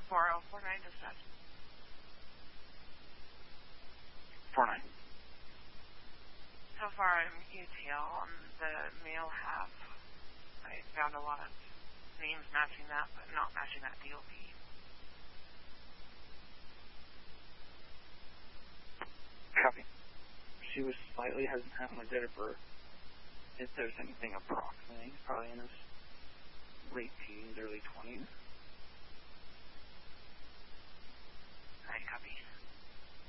4049 dispatch. 49. So far I'm ETL on the male half. I found a lot of names matching that, but not matching that DOB. Copy. She was slightly hesitant on the date of birth. If there's anything approximating, probably in his late teens, early 20s. Alright, copy.